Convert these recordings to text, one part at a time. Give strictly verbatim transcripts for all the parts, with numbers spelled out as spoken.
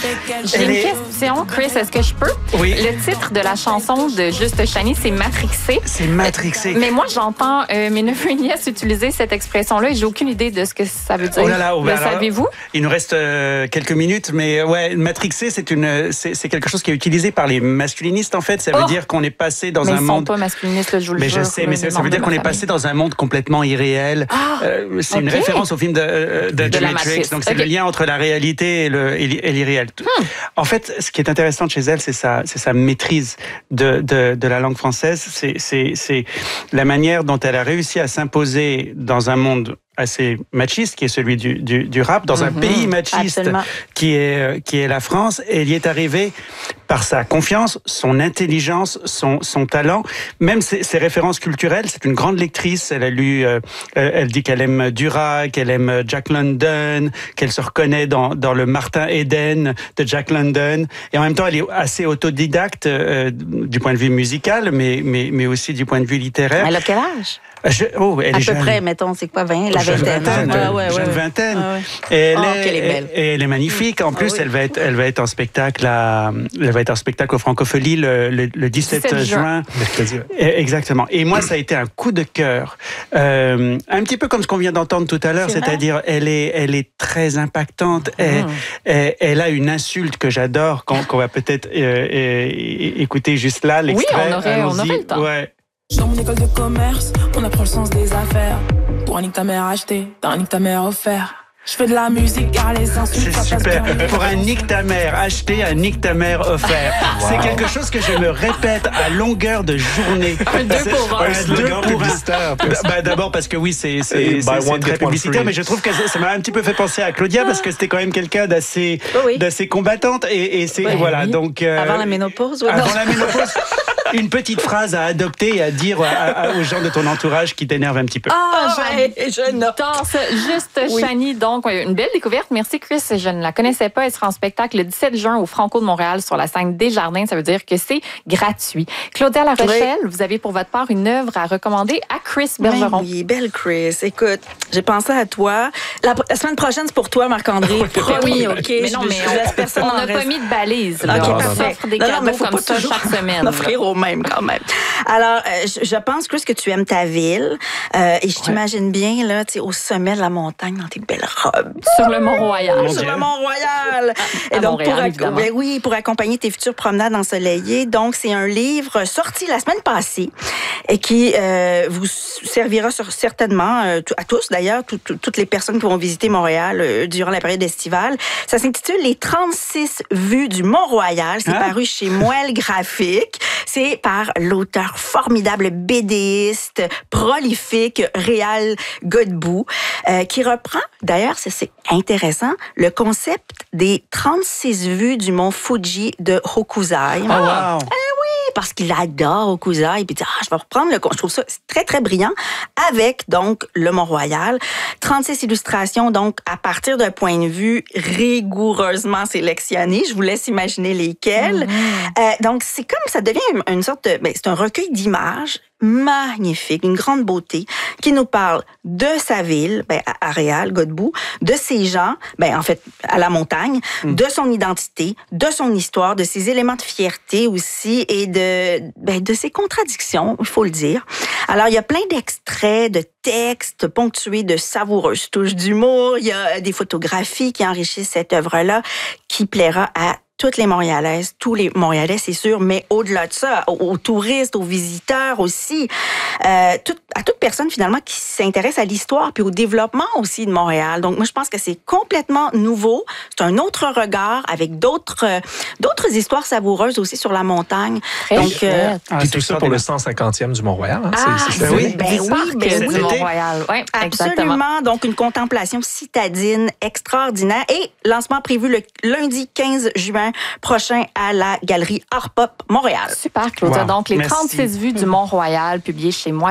J'ai une question, Chris, est-ce que je peux? Oui. Le titre de la chanson de Juste Chani, c'est Matrixé. C'est Matrixé. Mais moi, j'entends euh, mes neveux et nièces utiliser cette expression-là et j'ai aucune idée de ce que ça veut dire. Oh là là, oh, Le bah, savez-vous? Il nous reste euh, quelques minutes, mais ouais, Matrixé, c'est une, c'est, c'est quelque chose qui est utilisé par les masculinistes, en fait. Ça veut Oh! dire qu'on est passé dans mais un ils monde... sont pas masculinistes, là, je vous le mais jure. je sais, mais ça, ça veut dire qu'on est passé dans un monde complètement irréel. Ah, euh, c'est okay. une référence au film de, de, de, de The Matrix. Donc c'est okay. le lien entre la réalité et, le, et l'irréel. Hmm. En fait, ce qui est intéressant chez elle, c'est sa, c'est sa maîtrise de, de, de la langue française. C'est, c'est, c'est la manière dont elle a réussi à s'imposer dans un monde assez machiste, qui est celui du, du, du rap, dans mm-hmm. un pays machiste Absolument. qui est, qui est la France. Et elle y est arrivée par sa confiance, son intelligence, son, son talent, même ses, ses références culturelles. C'est une grande lectrice. Elle a lu, euh, elle dit qu'elle aime Duras, qu'elle aime Jack London, qu'elle se reconnaît dans, dans le Martin Eden de Jack London. Et en même temps, elle est assez autodidacte euh, du point de vue musical, mais, mais, mais aussi du point de vue littéraire. Elle a quel âge? Je, oh, elle à est peu jeune. près, mettons, c'est quoi, vingt, la jeune vingtaine? vingtaine, ah, ouais, ouais, jeune ouais. vingtaine. Ah, ouais. Et elle, oh, est, qu'elle est belle. Et elle est magnifique. En plus, ah, oui. elle va être, elle va être en spectacle à, elle va être en spectacle au Francophonie le, le, le dix-sept juin. Mercredi. Exactement. Et moi, ça a été un coup de cœur. Euh, un petit peu comme ce qu'on vient d'entendre tout à l'heure, c'est c'est-à-dire, vrai? elle est, elle est très impactante. Mmh. Elle, elle, elle a une insulte que j'adore, qu'on, qu'on va peut-être euh, écouter juste là, l'extrait. Oui, on aurait, on aurait le temps. Ouais. Dans mon école de commerce, on apprend le sens des affaires. Pour un nique ta mère acheté, t'as un nique ta mère offert. Je fais de la musique car les insultes. C'est super. Pour un nique ta mère acheté, un nique ta mère offert. Wow. C'est quelque chose que je me répète à longueur de journée. Un deux pour un. Un deux pour un. Bah, d'abord parce que oui, c'est, c'est, c'est, c'est très publicitaire, mais je trouve que ça m'a un petit peu fait penser à Claudia parce que c'était quand même quelqu'un d'assez, oui. d'assez combattante et, et c'est oui. voilà donc. Euh, avant la ménopause. Oui, avant non. la ménopause. Une petite phrase à adopter et à dire à, à, aux gens de ton entourage qui t'énervent un petit peu. Ah, oh, je note. Juste oui. Chani, donc une belle découverte. Merci Chris, je ne la connaissais pas. Elle sera en spectacle le dix-sept juin au Franco de Montréal sur la scène Desjardins. Ça veut dire que c'est gratuit. Claudia La Rochelle, oui. vous avez pour votre part une œuvre à recommander à Chris Bergeron. Oui, oui, belle Chris. Écoute, j'ai pensé à toi. La, la semaine prochaine, c'est pour toi, Marc-André. oui, OK. Mais non, mais je, on n'a pas mis de balise. Là. OK, on parfait. offre des non, cadeaux non, comme ça chaque semaine. Offrir au même quand même. Alors, euh, je, je pense, Chris, que tu aimes ta ville. Euh, et je ouais. t'imagine bien, là, tu sais, au sommet de la montagne, dans tes belles robes. Sur le Mont-Royal. Sur le Mont-Royal. À, à et donc, Montréal, pour, évidemment. Ben oui, pour accompagner tes futures promenades ensoleillées. Donc, c'est un livre sorti la semaine passée et qui euh, vous servira sur, certainement, euh, à tous d'ailleurs, tout, tout, toutes les personnes qui vont visiter Montréal euh, durant la période estivale. Ça s'intitule « Les trente-six vues du Mont-Royal ». C'est hein? paru chez Moelle Graphique. C'est par l'auteur formidable, bédéiste, prolifique, Réal Godbout, euh, qui reprend, d'ailleurs, c'est, c'est intéressant, le concept des trente-six vues du mont Fuji de Hokusai. Oh, wow! Eh oui, parce qu'il adore Hokusai. Puis il dit, ah, je vais reprendre le... Je trouve ça très, très brillant. Avec, donc, le Mont-Royal. trente-six illustrations, donc, à partir d'un point de vue rigoureusement sélectionné. Je vous laisse imaginer lesquelles. Mm-hmm. Euh, donc, c'est comme, ça devient une sorte de... Ben, c'est un recueil d'images magnifique, une grande beauté, qui nous parle de sa ville, ben, à Réal, Godbout, de ses gens, ben, en fait, à la montagne, mm. de son identité, de son histoire, de ses éléments de fierté aussi, et de, ben, de ses contradictions, il faut le dire. Alors, il y a plein d'extraits, de textes ponctués de savoureuses touches d'humour. Il y a des photographies qui enrichissent cette œuvre-là, qui plaira à toutes les Montréalaises, tous les Montréalais, c'est sûr, mais au-delà de ça, aux, aux touristes, aux visiteurs aussi, euh, tout, à toute personne finalement qui s'intéresse à l'histoire puis au développement aussi de Montréal. Donc moi, je pense que c'est complètement nouveau. C'est un autre regard avec d'autres euh, d'autres histoires savoureuses aussi sur la montagne. Très Donc euh, ah, tout ça pour le cent cinquantième du Mont-Royal. Hein? Ah, c'est, c'est, c'est, oui, ben oui, ben oui. Du Mont-Royal. Oui, absolument. Donc une contemplation citadine extraordinaire et lancement prévu le lundi quinze juin prochain à la galerie Art Pop Montréal. Super, Claudia. Wow. Donc, les Merci. trente-six vues du Mont-Royal, publiées chez Moelle Graphique.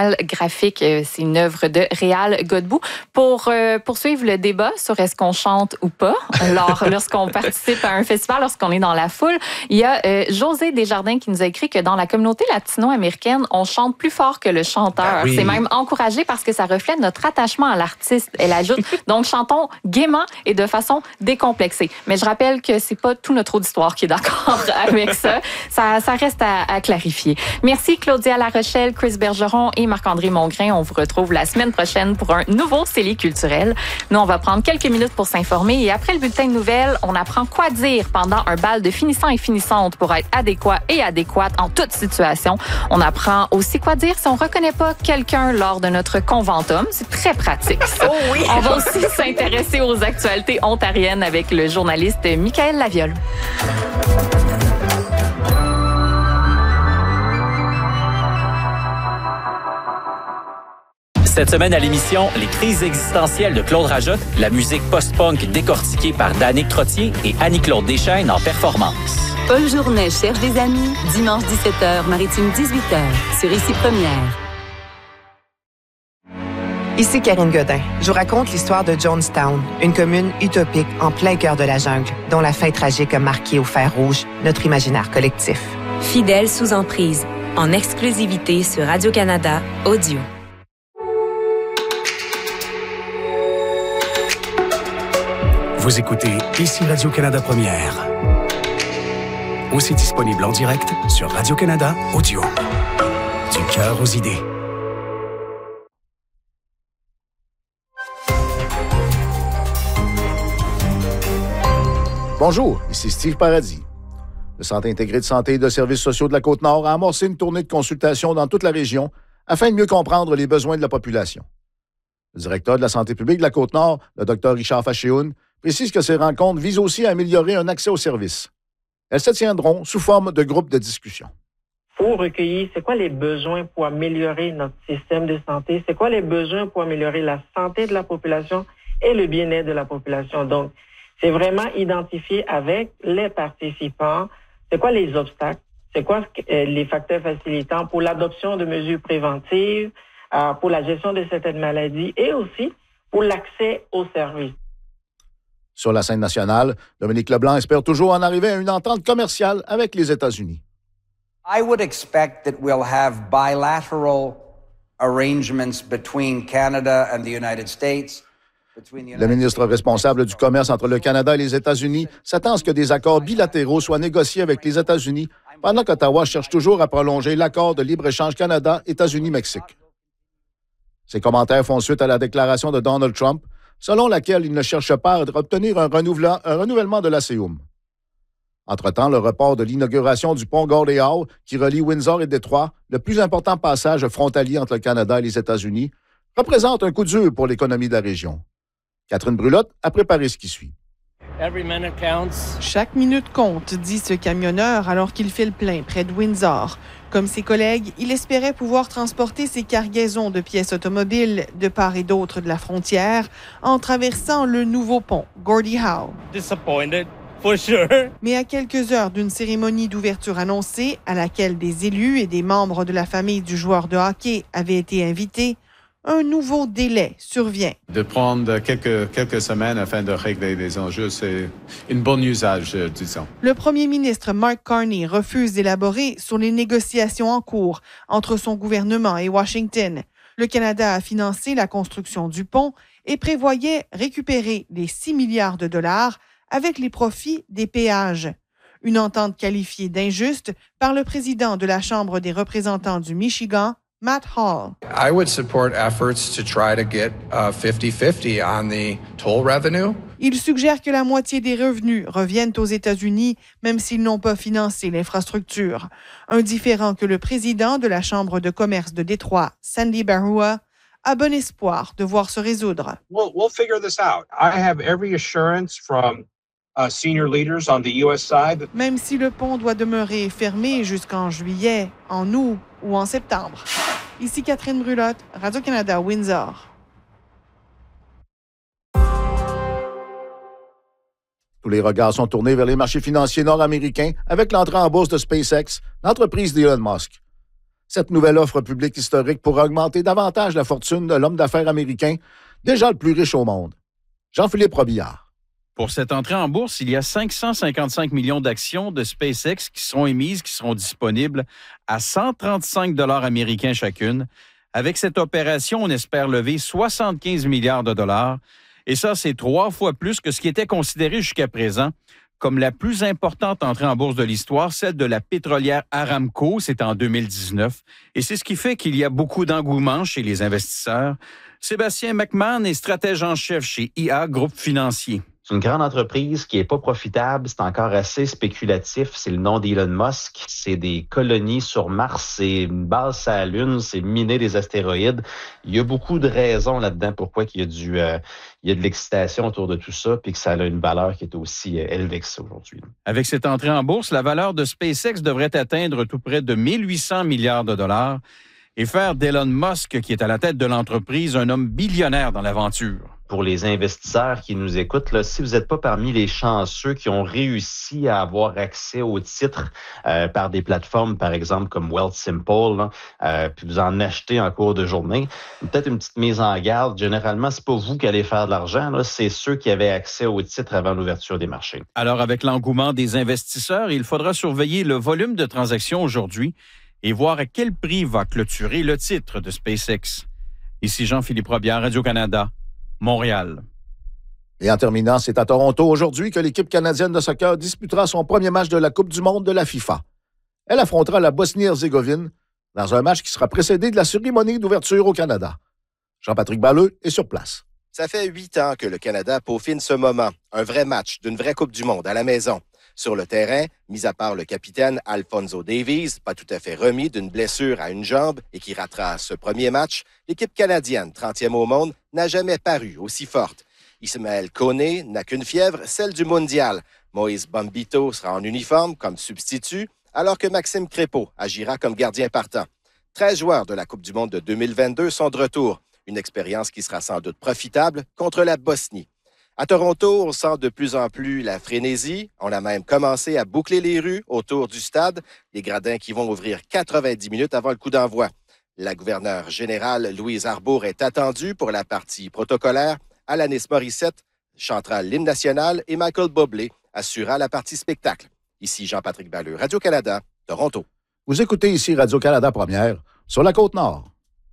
Trafic. C'est une œuvre de Réal Godbout. Pour euh, poursuivre le débat sur est-ce qu'on chante ou pas, alors, lorsqu'on participe à un festival, lorsqu'on est dans la foule, il y a euh, José Desjardins qui nous a écrit que dans la communauté latino-américaine, on chante plus fort que le chanteur. Oui. C'est même encouragé parce que ça reflète notre attachement à l'artiste. Elle ajoute, donc chantons gaiement et de façon décomplexée. Mais je rappelle que c'est pas tout notre auditoire qui est d'accord avec ça. Ça, ça reste à, à clarifier. Merci Claudia Larochelle, Chris Bergeron et Marc-André Mongrain. On vous retrouve la semaine prochaine pour un nouveau C E L I culturel. Nous, on va prendre quelques minutes pour s'informer et après le bulletin de nouvelles, on apprend quoi dire pendant un bal de finissants et finissantes pour être adéquat et adéquate en toute situation. On apprend aussi quoi dire si on reconnaît pas quelqu'un lors de notre conventum. C'est très pratique, ça. Oh oui! On va aussi s'intéresser aux actualités ontariennes avec le journaliste Michael Laviole. Cette semaine à l'émission, les crises existentielles de Claude Rajotte, la musique post-punk décortiquée par Danick Trottier et Annie-Claude Deschaines en performance. Paul Journet cherche des amis, dimanche dix-sept heures, Maritime dix-huit heures, sur Ici Première. Ici Karine Godin. Je vous raconte l'histoire de Jonestown, une commune utopique en plein cœur de la jungle, dont la fin tragique a marqué au fer rouge notre imaginaire collectif. Fidèle sous emprise, en exclusivité sur Radio-Canada Audio. Vous écoutez Ici Radio-Canada Première. Aussi disponible en direct sur Radio-Canada Audio. Du cœur aux idées. Bonjour, ici Steve Paradis. Le Centre intégré de santé et de services sociaux de la Côte-Nord a amorcé une tournée de consultation dans toute la région afin de mieux comprendre les besoins de la population. Le directeur de la santé publique de la Côte-Nord, le docteur Richard Fachéhoun, précise que ces rencontres visent aussi à améliorer un accès aux services. Elles se tiendront sous forme de groupes de discussion. Pour recueillir, c'est quoi les besoins pour améliorer notre système de santé? C'est quoi les besoins pour améliorer la santé de la population et le bien-être de la population? Donc, c'est vraiment identifier avec les participants, c'est quoi les obstacles, c'est quoi les facteurs facilitants pour l'adoption de mesures préventives, pour la gestion de certaines maladies et aussi pour l'accès aux services. Sur la scène nationale, Dominique Leblanc espère toujours en arriver à une entente commerciale avec les États-Unis. I would expect that we'll have bilateral arrangements between Canada and the United States. Le ministre responsable du commerce entre le Canada et les États-Unis s'attend à ce que des accords bilatéraux soient négociés avec les États-Unis, pendant qu'Ottawa cherche toujours à prolonger l'accord de libre-échange Canada-États-Unis-Mexique. Ces commentaires font suite à la déclaration de Donald Trump, selon laquelle il ne cherche pas à obtenir un, un renouvellement de l'A C E U M. Entre-temps, le report de l'inauguration du pont Gordie Howe, qui relie Windsor et Détroit, le plus important passage frontalier entre le Canada et les États-Unis, représente un coup dur pour l'économie de la région. Catherine Brulotte a préparé ce qui suit. Chaque minute compte, dit ce camionneur alors qu'il fait le plein près de Windsor. Comme ses collègues, il espérait pouvoir transporter ses cargaisons de pièces automobiles de part et d'autre de la frontière en traversant le nouveau pont, Gordie Howe. Disappointed, for sure. Mais à quelques heures d'une cérémonie d'ouverture annoncée, à laquelle des élus et des membres de la famille du joueur de hockey avaient été invités, un nouveau délai survient. De prendre quelques, quelques semaines afin de régler les enjeux, c'est une bonne usage, disons. Le premier ministre Mark Carney refuse d'élaborer sur les négociations en cours entre son gouvernement et Washington. Le Canada a financé la construction du pont et prévoyait récupérer les six milliards de dollars avec les profits des péages. Une entente qualifiée d'injuste par le président de la Chambre des représentants du Michigan, Matt Hall. I would support efforts to try to get uh, fifty-fifty on the toll revenue. Il suggère que la moitié des revenus reviennent aux États-Unis, même s'ils n'ont pas financé l'infrastructure. Un différend que le président de la Chambre de commerce de Détroit, Sandy Barua, a bon espoir de voir se résoudre. We'll, we'll figure this out. I have every assurance from uh, senior leaders on the U S side. Même si le pont doit demeurer fermé jusqu'en juillet, en août ou en septembre. Ici Catherine Brulotte, Radio-Canada, Windsor. Tous les regards sont tournés vers les marchés financiers nord-américains avec l'entrée en bourse de SpaceX, l'entreprise d'Elon Musk. Cette nouvelle offre publique historique pourra augmenter davantage la fortune de l'homme d'affaires américain, déjà le plus riche au monde. Jean-Philippe Robillard. Pour cette entrée en bourse, il y a cinq cent cinquante-cinq millions d'actions de SpaceX qui seront émises, qui seront disponibles à cent trente-cinq dollars américains chacune. Avec cette opération, on espère lever soixante-quinze milliards de dollars. Et ça, c'est trois fois plus que ce qui était considéré jusqu'à présent comme la plus importante entrée en bourse de l'histoire, celle de la pétrolière Aramco, c'est en deux mille dix-neuf. Et c'est ce qui fait qu'il y a beaucoup d'engouement chez les investisseurs. Sébastien McMahon est stratège en chef chez I A Groupe Financier. C'est une grande entreprise qui n'est pas profitable, c'est encore assez spéculatif. C'est le nom d'Elon Musk. C'est des colonies sur Mars, c'est une base à la Lune, c'est miner des astéroïdes. Il y a beaucoup de raisons là-dedans pourquoi il y a, du, euh, il y a de l'excitation autour de tout ça puis que ça a une valeur qui est aussi euh, élevée que ça aujourd'hui. Avec cette entrée en bourse, la valeur de SpaceX devrait atteindre tout près de mille huit cents milliards de dollars et faire d'Elon Musk, qui est à la tête de l'entreprise, un homme billionnaire dans l'aventure. Pour les investisseurs qui nous écoutent, là, si vous n'êtes pas parmi les chanceux qui ont réussi à avoir accès aux titres euh, par des plateformes, par exemple, comme Wealthsimple, là, euh, puis vous en achetez en cours de journée, peut-être une petite mise en garde. Généralement, c'est pas vous qui allez faire de l'argent, là, c'est ceux qui avaient accès aux titres avant l'ouverture des marchés. Alors, avec l'engouement des investisseurs, il faudra surveiller le volume de transactions aujourd'hui et voir à quel prix va clôturer le titre de SpaceX. Ici Jean-Philippe Robillard, Radio-Canada, Montréal. Et en terminant, c'est à Toronto aujourd'hui que l'équipe canadienne de soccer disputera son premier match de la Coupe du monde de la FIFA. Elle affrontera la Bosnie-Herzégovine dans un match qui sera précédé de la cérémonie d'ouverture au Canada. Jean-Patrick Balleux est sur place. Ça fait huit ans que le Canada peaufine ce moment, un vrai match d'une vraie Coupe du monde à la maison. Sur le terrain, mis à part le capitaine Alphonso Davies, pas tout à fait remis d'une blessure à une jambe et qui ratera ce premier match, l'équipe canadienne, trentième au monde, n'a jamais paru aussi forte. Ismaël Koné n'a qu'une fièvre, celle du mondial. Moïse Bombito sera en uniforme comme substitut, alors que Maxime Crépeau agira comme gardien partant. treize joueurs de la Coupe du monde de deux mille vingt-deux sont de retour. Une expérience qui sera sans doute profitable contre la Bosnie. À Toronto, on sent de plus en plus la frénésie. On a même commencé à boucler les rues autour du stade, les gradins qui vont ouvrir quatre-vingt-dix minutes avant le coup d'envoi. La gouverneure générale Louise Arbour est attendue pour la partie protocolaire. Alanis Morissette chantera l'hymne national et Michael Bublé assurera la partie spectacle. Ici Jean-Patrick Balleux, Radio-Canada, Toronto. Vous écoutez ici Radio-Canada Première, sur la Côte-Nord.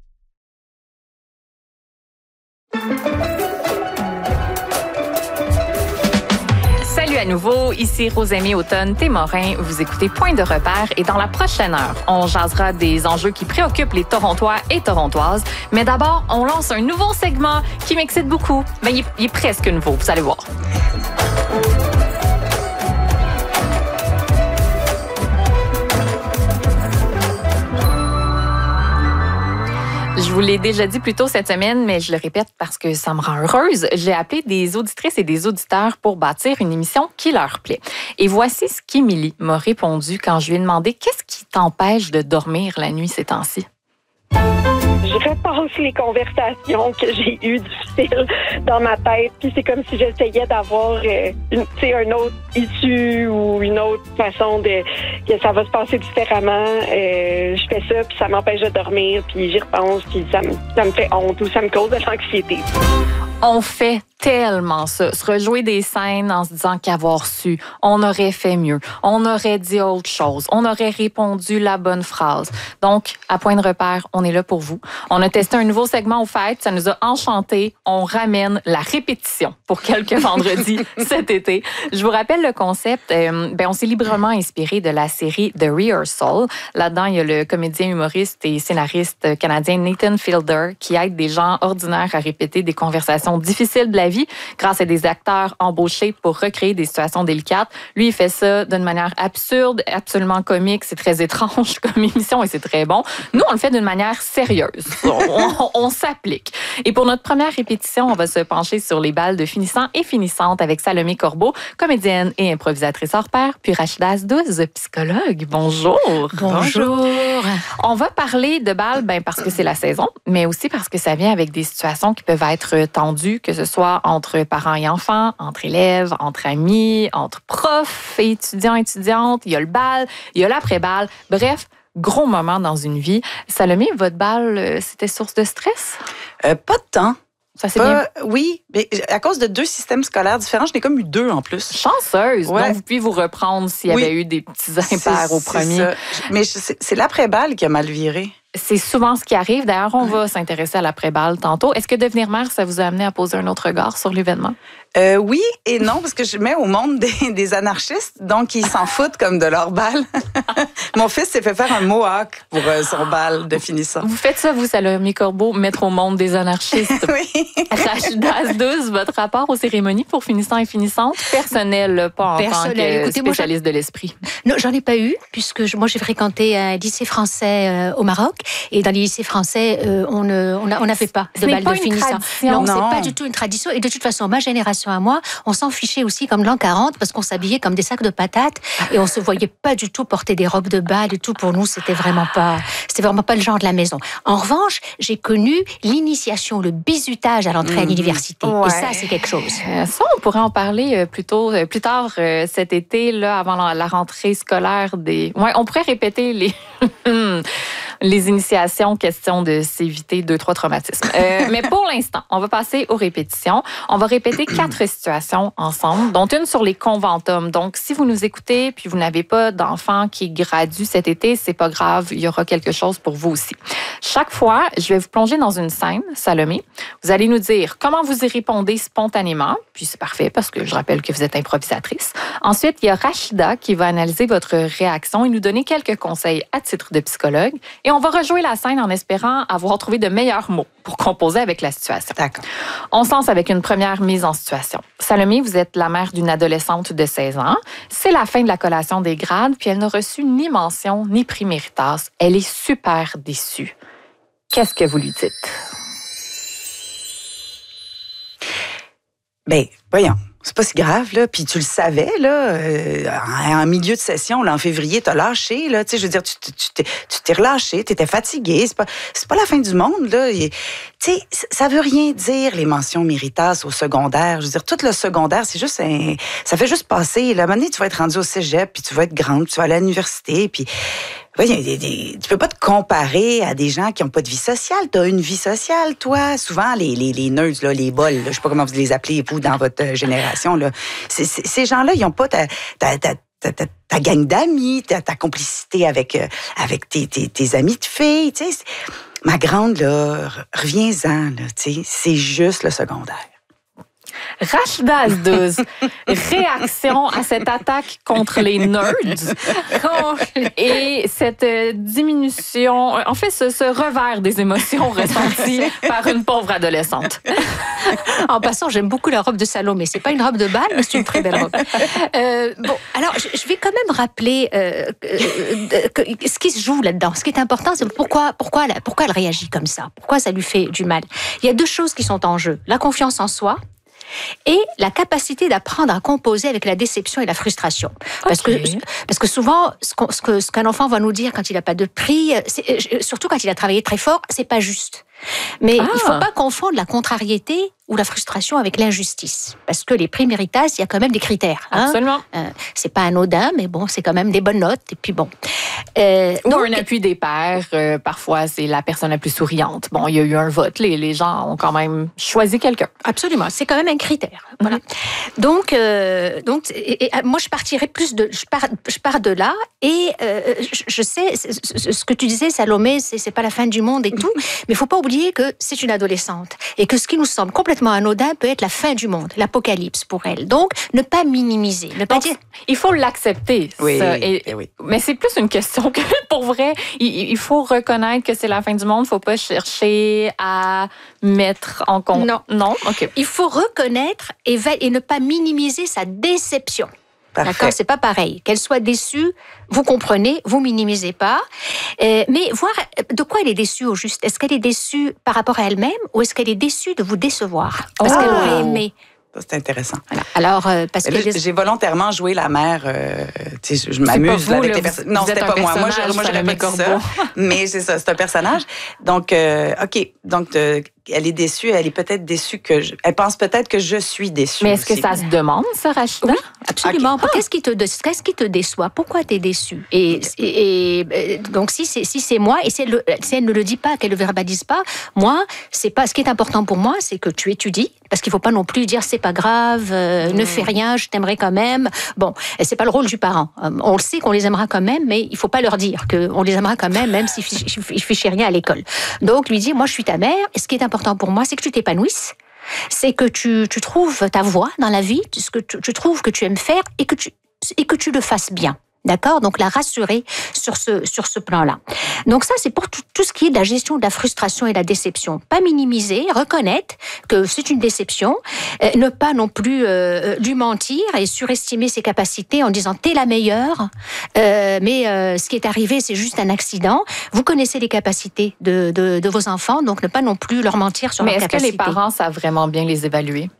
Salut à nouveau, ici Rosemée Automne-Témorin. Vous écoutez Point de repère et dans la prochaine heure, on jasera des enjeux qui préoccupent les Torontois et Torontoises. Mais d'abord, on lance un nouveau segment qui m'excite beaucoup. Ben, il est, il est presque nouveau, vous allez voir. Je vous l'ai déjà dit plus tôt cette semaine, mais je le répète parce que ça me rend heureuse. J'ai appelé des auditrices et des auditeurs pour bâtir une émission qui leur plaît. Et voici ce qu'Émilie m'a répondu quand je lui ai demandé « Qu'est-ce qui t'empêche de dormir la nuit ces temps-ci? » Je repasse les conversations que j'ai eues difficiles dans ma tête, puis c'est comme si j'essayais d'avoir euh, une, tu sais, une autre issue ou une autre façon de que ça va se passer différemment. Euh, je fais ça, puis ça m'empêche de dormir, puis j'y repense, puis ça me, ça me fait honte ou ça me cause de l'anxiété. On fait tellement ça, se rejouer des scènes en se disant qu'avoir su, on aurait fait mieux, on aurait dit autre chose, on aurait répondu la bonne phrase. Donc, à Point de repère, on est là pour vous. On a testé un nouveau segment aux fêtes, ça nous a enchantés. On ramène la répétition pour quelques vendredis cet été. Je vous rappelle le concept, euh, ben on s'est librement inspiré de la série The Rehearsal. Là-dedans, il y a le comédien humoriste et scénariste canadien Nathan Fielder qui aide des gens ordinaires à répéter des conversations difficiles de la vie grâce à des acteurs embauchés pour recréer des situations délicates. Lui, il fait ça d'une manière absurde, absolument comique. C'est très étrange comme émission et c'est très bon. Nous, on le fait d'une manière sérieuse. On, on, on s'applique. Et pour notre première répétition, on va se pencher sur les balles de finissants et finissantes avec Salomé Corbeau, comédienne et improvisatrice hors pair, puis Rachida Asdouz, psychologue. Bonjour. Bonjour. On va parler de balles, ben, parce que c'est la saison, mais aussi parce que ça vient avec des situations qui peuvent être tendues, que ce soit entre parents et enfants, entre élèves, entre amis, entre profs et étudiants et étudiantes. Il y a le bal, il y a l'après-bal. Bref, gros moment dans une vie. Salomé, votre bal, euh, c'était source de stress? Euh, pas de temps. Ça s'est Pas, bien... Oui, mais à cause de deux systèmes scolaires différents, j'en ai comme eu deux en plus. Chanceuse! Ouais. Donc, vous pouvez vous reprendre s'il y Oui. avait eu des petits impairs au premier. Ça. Mais c'est, c'est l'après-balle qui a mal viré. C'est souvent ce qui arrive. D'ailleurs, on va s'intéresser à l'après-balle tantôt. Est-ce que devenir mère, ça vous a amené à poser un autre regard sur l'événement? Euh, oui et non, parce que je mets au monde des, des anarchistes, donc ils s'en foutent comme de leur bal. Mon fils s'est fait faire un mohawk pour euh, son bal de finissant. Vous faites ça, vous, Salomé Corbeau, mettre au monde des anarchistes. Oui. Rachida Asdouz, votre rapport aux cérémonies pour finissants et finissantes, personnel, pas en Personnel. tant que Écoutez, moi, spécialiste de l'esprit. Non, j'en ai pas eu, puisque je, moi, j'ai fréquenté un lycée français euh, au Maroc. Et dans les lycées français, euh, on ne on a, on n'avait pas Ce de n'est bal pas de une finissant. tradition. Non, Non. c'est pas du tout une tradition. Et de toute façon, ma génération à moi, on s'en fichait aussi comme l'an quarante, parce qu'on s'habillait comme des sacs de patates et on se voyait pas du tout porter des robes de bal et tout. Pour nous, c'était vraiment pas, c'était vraiment pas le genre de la maison. En revanche, j'ai connu l'initiation, le bizutage à l'entrée à l'université. Ouais. Et ça, c'est quelque chose. Euh, ça, on pourrait en parler euh, plus tôt, euh, plus tard euh, cet été, là, avant la, la rentrée scolaire des. Ouais, on pourrait répéter les les initiations, question de s'éviter deux trois traumatismes. Euh, mais pour l'instant, on va passer aux répétitions. On va répéter quatre situations ensemble, dont une sur les conventums. Donc, si vous nous écoutez puis vous n'avez pas d'enfant qui gradue cet été, c'est pas grave, il y aura quelque chose pour vous aussi. Chaque fois, je vais vous plonger dans une scène, Salomé. Vous allez nous dire comment vous y répondez spontanément, puis c'est parfait parce que je rappelle que vous êtes improvisatrice. Ensuite, il y a Rachida qui va analyser votre réaction et nous donner quelques conseils à titre de psychologue. Et on va rejouer la scène en espérant avoir trouvé de meilleurs mots pour composer avec la situation. D'accord. On se lance avec une première mise en situation. Salomé, vous êtes la mère d'une adolescente de seize ans. C'est la fin de la collation des grades, puis elle n'a reçu ni mention ni prix Méritas. Elle est super déçue. Qu'est-ce que vous lui dites? Ben, voyons. C'est pas si grave, là. Puis tu le savais, là. Euh, en, en milieu de session, là, en février, t'as lâché, là. Tu sais, je veux dire, tu, tu, tu, t'es, tu t'es relâché, t'étais fatigué. C'est pas, c'est pas la fin du monde, là. Tu sais, ça veut rien dire, les mentions Méritas au secondaire. Je veux dire, tout le secondaire, c'est juste un... Ça fait juste passer. Là, à un moment donné, tu vas être rendu au cégep, puis tu vas être grande, puis tu vas aller à l'université, puis... Ouais, y a des, des, tu peux pas te comparer à des gens qui ont pas de vie sociale. T'as une vie sociale, toi. Souvent, les, les, les nerds, là, les bols, là, je sais pas comment vous les appelez, vous, dans votre euh, génération, là. C'est, c'est, ces gens-là, ils ont pas ta, ta, ta, ta, ta, ta gang d'amis, ta, ta complicité avec, euh, avec tes, tes, tes amis de filles, tu sais. Ma grande, là, reviens-en, là, tu sais. C'est juste le secondaire. Rachida Asdouz, réaction à cette attaque contre les nerds et cette diminution, en fait, ce, ce revers des émotions ressenties par une pauvre adolescente. En passant, j'aime beaucoup la robe de Salomé. C'est pas une robe de bal, mais c'est une très belle robe. Euh, bon, alors, je, je vais quand même rappeler euh, euh, que, ce qui se joue là-dedans. Ce qui est important, c'est pourquoi, pourquoi, elle, pourquoi elle réagit comme ça. Pourquoi ça lui fait du mal. Il y a deux choses qui sont en jeu. La confiance en soi et la capacité d'apprendre à composer avec la déception et la frustration. Parce, okay. que, parce que souvent, ce, qu'on, ce, que, ce qu'un enfant va nous dire quand il n'a pas de prix, c'est, surtout quand il a travaillé très fort, c'est pas juste. Mais ah. il ne faut pas confondre la contrariété ou la frustration avec l'injustice. Parce que les prix Méritas, il y a quand même des critères. Hein? Absolument. Euh, c'est pas anodin, mais bon, c'est quand même des bonnes notes. Et puis bon. Euh, ou donc, un appui des pairs. Euh, parfois, c'est la personne la plus souriante. Bon, il y a eu un vote. Les, les gens ont quand même choisi quelqu'un. Absolument. C'est quand même un critère. Voilà. Mm-hmm. Donc, euh, donc et, et, moi, je partirais plus de... Je pars, je pars de là et euh, je, je sais, ce que tu disais, Salomé, c'est, c'est pas la fin du monde et tout, mais il faut pas oublier que c'est une adolescente et que ce qui nous semble complètement anodin peut être la fin du monde, l'apocalypse pour elle. Donc, ne pas minimiser, ne pas donc, dire... Il faut l'accepter. Oui, ça, et, et oui. Mais c'est plus une question que, pour vrai, il, il faut reconnaître que c'est la fin du monde. Il ne faut pas chercher à mettre en compte. Non. Non? OK. Il faut reconnaître et, va, et ne pas minimiser sa déception. Parfait. D'accord, c'est pas pareil. Qu'elle soit déçue, vous comprenez, vous minimisez pas. Euh, mais voir de quoi elle est déçue au juste. Est-ce qu'elle est déçue par rapport à elle-même ou est-ce qu'elle est déçue de vous décevoir parce oh. qu'elle aurait aimé? Ça, c'est intéressant. Voilà. Alors, euh, parce que là, les... j'ai volontairement joué la mère. Euh, je, je m'amuse vous, avec là, les personnes. Non, c'était pas moi. Moi, je, moi, j'aurais pas dit ça. Mais c'est ça, c'est un personnage. Donc, euh, ok. Donc, euh, elle est déçue. Elle est peut-être déçue que je, elle pense peut-être que je suis déçue. Mais est-ce aussi. que ça se demande, ça, Rachida? Oui, absolument. Okay. Qu'est-ce qui te, qu'est-ce qui te déçoit? Pourquoi tu es déçue? Et, et, et donc, si c'est, si c'est moi, et si elle, le, si elle ne le dit pas, qu'elle ne le verbalise pas, moi, c'est pas, ce qui est important pour moi, c'est que tu étudies, parce qu'il ne faut pas non plus dire c'est pas grave, euh, mmh. ne fais rien, je t'aimerais quand même. Bon, c'est pas le rôle du parent. On le sait qu'on les aimera quand même, mais il ne faut pas leur dire qu'on les aimera quand même, même s'ils ne fichent rien à l'école. Donc, lui dire, moi, je suis ta mère, et ce qui est important pour moi, c'est que tu t'épanouisses, c'est que tu, tu trouves ta voie dans la vie, ce que tu, tu trouves que tu aimes faire, et que tu, et que tu le fasses bien. D'accord? Donc, la rassurer sur ce, sur ce plan-là. Donc, ça, c'est pour tout, tout ce qui est de la gestion de la frustration et de la déception. Pas minimiser, reconnaître que c'est une déception, euh, ne pas non plus euh, lui mentir et surestimer ses capacités en disant « t'es la meilleure euh, », mais euh, ce qui est arrivé, c'est juste un accident. Vous connaissez les capacités de, de, de vos enfants, donc ne pas non plus leur mentir sur mais leurs capacités. Mais est-ce que les parents savent vraiment bien les évaluer?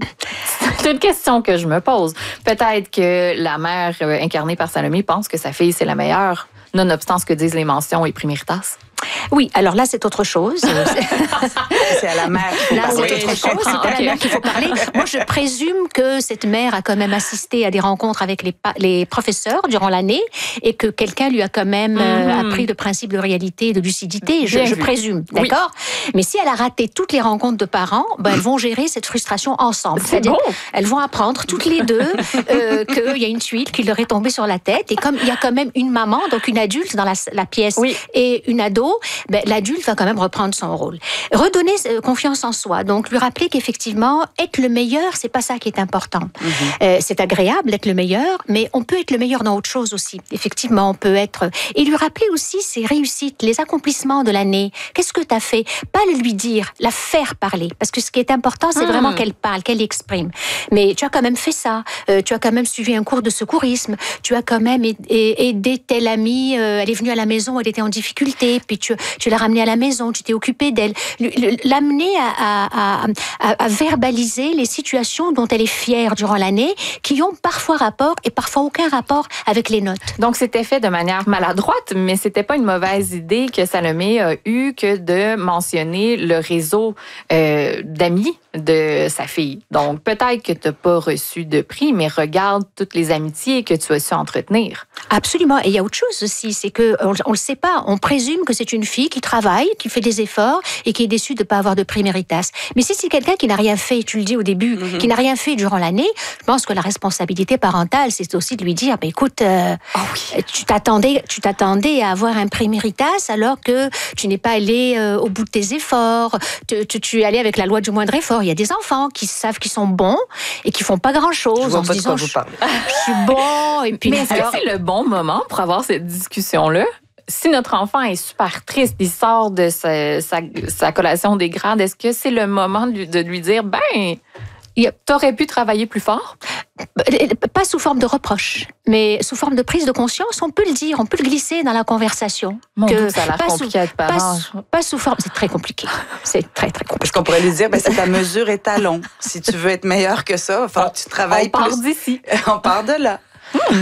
C'est une question que je me pose. Peut-être que la mère euh, incarnée par Salomé pense que sa fille, c'est la meilleure, nonobstant ce que disent les mentions et priméritas. Oui, alors là, c'est autre chose. C'est à la mère qu'il faut Là, parler. c'est autre chose. C'est à la Okay. mère qu'il faut parler. Moi, je présume que cette mère a quand même assisté à des rencontres avec les, pa- les professeurs durant l'année et que quelqu'un lui a quand même mm-hmm. euh, appris le principe de réalité et de lucidité. Je, je présume, d'accord? Oui. Mais si elle a raté toutes les rencontres de parents, ben, elles vont gérer cette frustration ensemble. C'est C'est-à-dire, beau. elles vont apprendre toutes les deux euh, qu'il y a une tuile qui leur est tombée sur la tête. Et comme il y a quand même une maman, donc une adulte dans la, la pièce oui. et une ado, ben, l'adulte va quand même reprendre son rôle. Redonner euh, confiance en soi. Donc, lui rappeler qu'effectivement, être le meilleur, c'est pas ça qui est important. Mm-hmm. Euh, c'est agréable d'être le meilleur, mais on peut être le meilleur dans autre chose aussi. Effectivement, on peut être... Et lui rappeler aussi ses réussites, les accomplissements de l'année. Qu'est-ce que tu as fait? Pas le lui dire, la faire parler. Parce que ce qui est important, c'est mm. vraiment qu'elle parle, qu'elle exprime. Mais tu as quand même fait ça. Euh, tu as quand même suivi un cours de secourisme. Tu as quand même aidé telle amie. Euh, elle est venue à la maison, elle était en difficulté. Puis tu, tu l'as ramenée à la maison, tu t'es occupé d'elle. L'amener à, à, à, à verbaliser les situations dont elle est fière durant l'année, qui ont parfois rapport et parfois aucun rapport avec les notes. Donc, c'était fait de manière maladroite, mais c'était pas une mauvaise idée que Salomé a eue que de mentionner le réseau euh, d'amis de sa fille. Donc, peut-être que tu n'as pas reçu de prix, mais regarde toutes les amitiés que tu as su entretenir. Absolument. Et il y a autre chose aussi, c'est qu'on on le sait pas. On présume que c'est une fille qui travaille, qui fait des efforts et qui est déçue de ne pas avoir de prix Méritas. Mais si c'est quelqu'un qui n'a rien fait, tu le dis au début, mm-hmm. qui n'a rien fait durant l'année, je pense que la responsabilité parentale, c'est aussi de lui dire, ben, écoute, euh, oh oui. tu t'attendais, tu t'attendais à avoir un prix Méritas alors que tu n'es pas allé euh, au bout de tes efforts, tu, tu, tu es allé avec la loi du moindre effort. Il y a des enfants qui savent qu'ils sont bons et qui font pas grand-chose. Je vois en pas se disant, de quoi vous parlez. Je, je suis bon. Et puis, mais est-ce alors... que c'est le bon moment pour avoir cette discussion-là? Si notre enfant est super triste, il sort de sa, sa, sa collation des grades, est-ce que c'est le moment de lui, de lui dire, ben, t'aurais pu travailler plus fort? Pas sous forme de reproche, mais sous forme de prise de conscience, on peut le dire, on peut le glisser dans la conversation. Mon que Dieu, ça a l'air compliqué à être parent. Pas sous, pas sous forme, c'est très compliqué. C'est très, très compliqué. Parce qu'on pourrait lui dire, ben, c'est ta mesure étalon. Si tu veux être meilleur que ça, il faut que tu travailles plus. On part d'ici. On part de là. Mmh.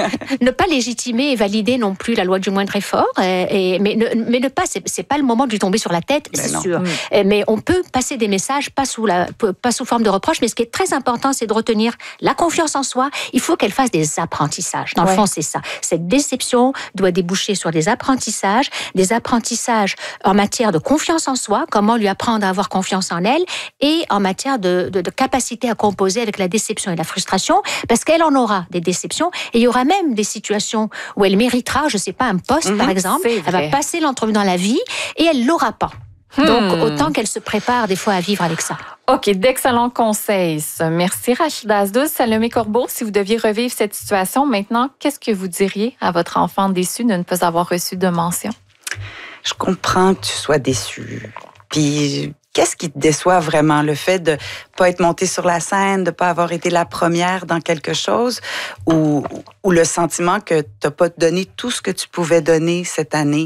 Ne pas légitimer et valider non plus la loi du moindre effort, et, et, mais, ne, mais ne pas, c'est, c'est pas le moment de lui tomber sur la tête, ben c'est non. sûr. Mmh. Et, mais on peut passer des messages, pas sous, la, pas sous forme de reproche, mais ce qui est très important, c'est de retenir la confiance en soi. Il faut qu'elle fasse des apprentissages. Dans ouais. le fond, c'est ça. Cette déception doit déboucher sur des apprentissages, des apprentissages en matière de confiance en soi, comment lui apprendre à avoir confiance en elle, et en matière de, de, de capacité à composer avec la déception et la frustration, parce qu'elle en aura des déceptions. Et il y aura même des situations où elle méritera, je ne sais pas, un poste, mmh, par exemple. Elle va passer l'entrevue dans la vie et elle ne l'aura pas. Hmm. Donc, autant qu'elle se prépare des fois à vivre avec ça. OK, d'excellents conseils. Merci Rachida Asdouz. Salomé Corbeau, si vous deviez revivre cette situation maintenant, qu'est-ce que vous diriez à votre enfant déçu de ne pas avoir reçu de mention? Je comprends que tu sois déçu. Puis... Qu'est-ce qui te déçoit vraiment? Le fait de pas être montée sur la scène, de pas avoir été la première dans quelque chose, ou, ou le sentiment que t'as pas donné tout ce que tu pouvais donner cette année?